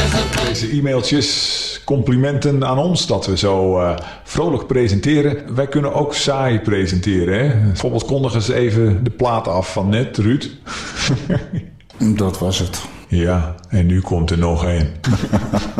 Deze e-mailtjes, complimenten aan ons dat we zo vrolijk presenteren. Wij kunnen ook saai presenteren. Hè? Bijvoorbeeld kondig eens even de plaat af van net, Ruud. Dat was het. Ja, en nu komt er nog één.